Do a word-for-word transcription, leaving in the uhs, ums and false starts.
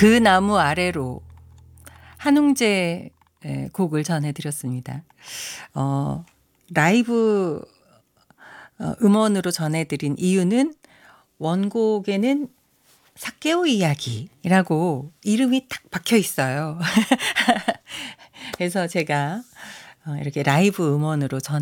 그 나무 아래로 한웅재 의 곡을 전해드렸습니다. 어, 라이브 어, 음원으로 전해드린 이유는 원곡에는 사케오 이야기라고 이름이 딱 박혀 있어요. 그래서 제가 어, 이렇게 라이브 음원으로 전